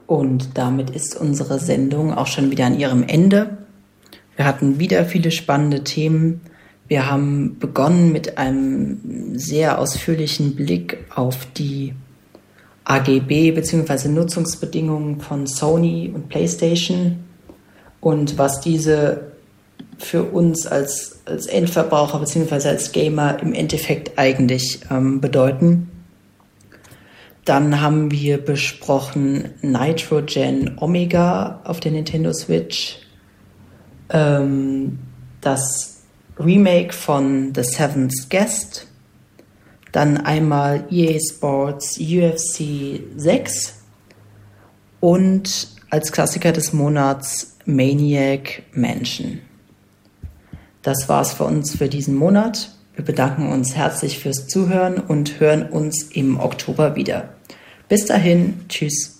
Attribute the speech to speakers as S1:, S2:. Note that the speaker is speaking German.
S1: Und damit ist unsere Sendung auch schon wieder an ihrem Ende. Wir hatten wieder viele spannende Themen. Wir haben begonnen mit einem sehr ausführlichen Blick auf die AGB bzw. Nutzungsbedingungen von Sony und PlayStation und was diese für uns als Endverbraucher bzw. als Gamer im Endeffekt eigentlich bedeuten. Dann haben wir besprochen Nitrogen Omega auf der Nintendo Switch, das Remake von The Seventh Guest, dann einmal EA Sports UFC 6 und als Klassiker des Monats Maniac Mansion. Das war's für uns für diesen Monat. Wir bedanken uns herzlich fürs Zuhören und hören uns im Oktober wieder. Bis dahin, tschüss.